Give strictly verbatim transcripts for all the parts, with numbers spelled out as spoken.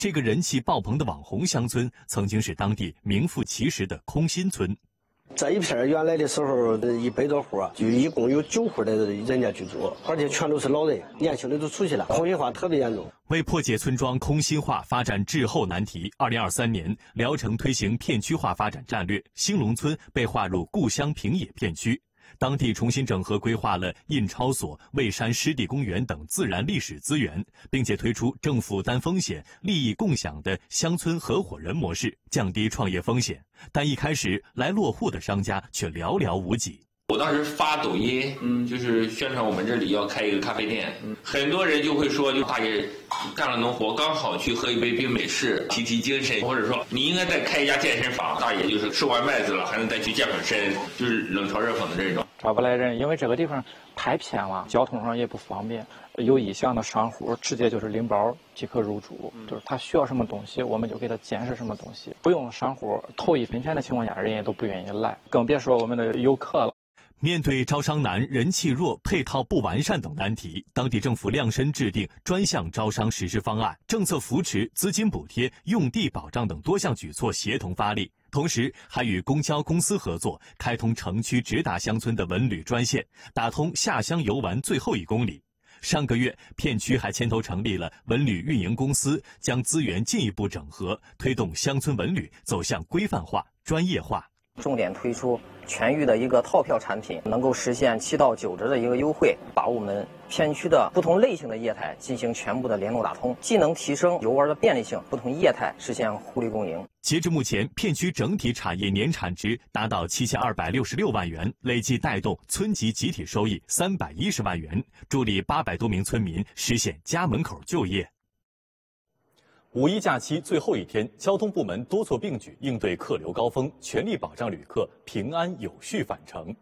这个人气爆棚的网红乡村，曾经是当地名副其实的空心村。 这一片原来的时候，一百多户，就一共有九户的人家居住，而且全都是老人，年轻的都出去了，空心化特别严重。 为破解村庄空心化发展滞后难题，二零二三年，聊城推行片区化发展战略，兴隆村被划入故乡平野片区。当地重新整合规划了印钞所、蔚山湿地公园等自然历史资源，并且推出政府担风险、利益共享的乡村合伙人模式，降低创业风险。但一开始来落户的商家却寥寥无几。 我当时发抖音，嗯，就是宣传我们这里要开一个咖啡店，嗯，很多人就会说，就大爷干了农活，刚好去喝一杯冰美式，提提精神，或者说你应该再开一家健身房，大爷就是收完麦子了，还能再去健会身，就是冷嘲热讽的这种。 找不来人，因为这个地方太偏了，交通上也不方便。有意向的商户直接就是拎包即可入住，就是他需要什么东西，我们就给他建设什么东西。不用商户投一分钱的情况下，人家都不愿意来，更别说我们的游客了。 面对招商难、人气弱、配套不完善等难题，当地政府量身制定专项招商实施方案，政策扶持、资金补贴、用地保障等多项举措协同发力。同时，还与公交公司合作，开通城区直达乡村的文旅专线，打通下乡游玩最后一公里。上个月，片区还牵头成立了文旅运营公司，将资源进一步整合，推动乡村文旅走向规范化、专业化。 重点推出全域的一个套票产品，能够实现七到九折的一个优惠，把我们片区的不同类型的业态进行全部的联络打通，既能提升游玩的便利性，不同业态实现互利共赢。 截至目前，片区整体产业年产值达到七千二百六十六万元，累计带动村级集体收益三百一十万元，助力八百多名村民实现家门口就业。五一假期最后一天，交通部门多措并举应对客流高峰，全力保障旅客平安有序返程。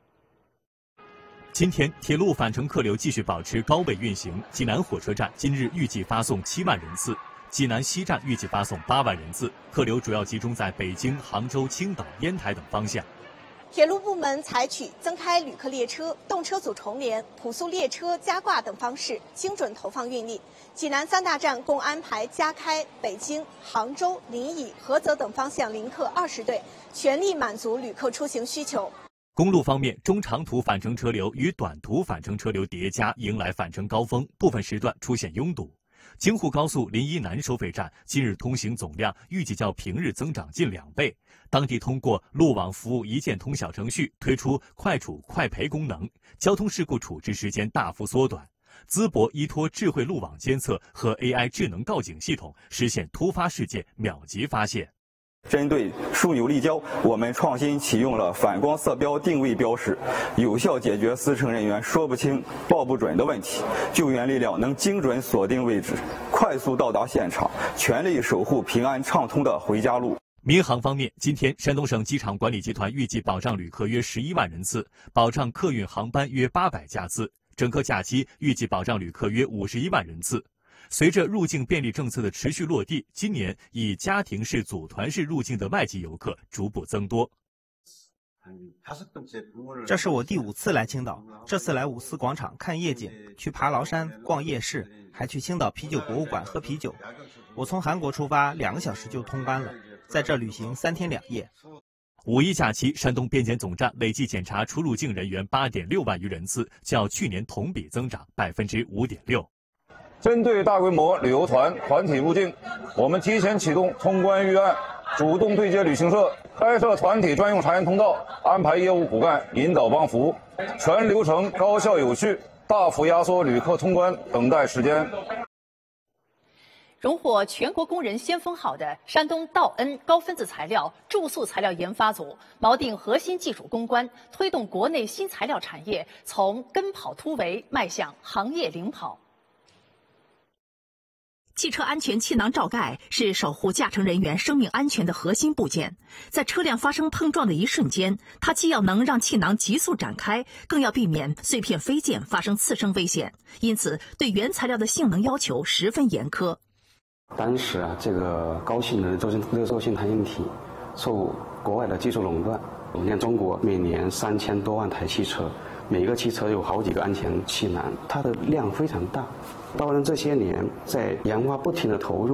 今天，铁路返程客流继续保持高位运行。济南火车站今日预计发送七万人次，济南西站预计发送八万人次，客流主要集中在北京、杭州、青岛、烟台等方向。 铁路部门采取增开旅客列车、动车组重联、普速列车加挂等方式，精准投放运力。济南三大站共安排加开北京、杭州、临沂、菏泽等方向临客二十对，全力满足旅客出行需求。 公路方面，中长途返程车流与短途返程车流叠加，迎来返程高峰，部分时段出现拥堵。京沪高速临沂南收费站今日通行总量预计较平日增长近两倍。当地通过路网服务一键通小程序推出快处快赔功能，交通事故处置时间大幅缩短。淄博依托智慧路网监测和 A I 智能告警系统，实现突发事件秒级发现。 针对枢纽立交，我们创新启用了反光色标定位标识，有效解决司乘人员说不清、报不准的问题。救援力量能精准锁定位置，快速到达现场，全力守护平安畅通的回家路。 民航方面，今天山东省机场管理集团预计保障旅客约十一万人次，保障客运航班约八百架次，整个假期预计保障旅客约五十一万人次。随着入境便利政策的持续落地，今年以家庭式、组团式入境的外籍游客逐步增多。 这是我第五次来青岛，这次来五四广场看夜景，去爬崂山、逛夜市，还去青岛啤酒博物馆喝啤酒。我从韩国出发，两个小时就通班了，在这旅行三天两夜。 五一假期，山东边检总站累计检查出入境人员八点六万余人次，较去年同比增长百分之五点六。 针对大规模旅游团团体入境，我们提前启动通关预案，主动对接旅行社，开设团体专用查验通道，安排业务骨干引导帮扶，全流程高效有序，大幅压缩旅客通关等待时间。 荣获全国工人先锋号的山东道恩高分子材料注塑材料研发组锚定核心技术攻关，推动国内新材料产业从跟跑突围迈向行业领跑。汽车安全气囊罩盖是守护驾乘人员生命安全的核心部件，在车辆发生碰撞的一瞬间，它既要能让气囊急速展开，更要避免碎片飞溅发生次生危险，因此对原材料的性能要求十分严苛。 当时啊，这个高性能的热塑性碳硬体受国外的技术垄断。我们看中国每年三千多万台汽车，每个汽车有好几个安全气囊，它的量非常大。道恩这些年在研发不停的投入。